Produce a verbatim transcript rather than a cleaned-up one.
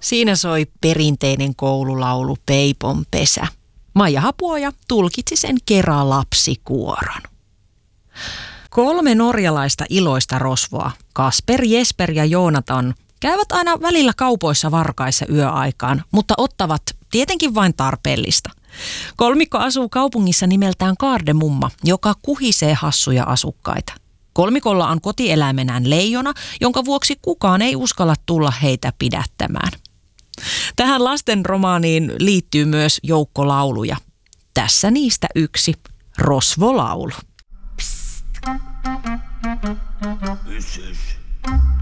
Siinä soi perinteinen koululaulu Peipon pesä. Maija Hapuoja tulkitsi sen Kera lapsikuoron. Kolme norjalaista iloista rosvoa, Kasper, Jesper ja Joonatan, käyvät aina välillä kaupoissa varkaissa yöaikaan, mutta ottavat tietenkin vain tarpeellista. Kolmikko asuu kaupungissa nimeltään Kaardemumma, joka kuhisee hassuja asukkaita. Kolmikolla on kotieläimenään leijona, jonka vuoksi kukaan ei uskalla tulla heitä pidättämään. Tähän lastenromaaniin liittyy myös joukko lauluja. Tässä niistä yksi, Rosvolaulu. Psst. Hys, hys.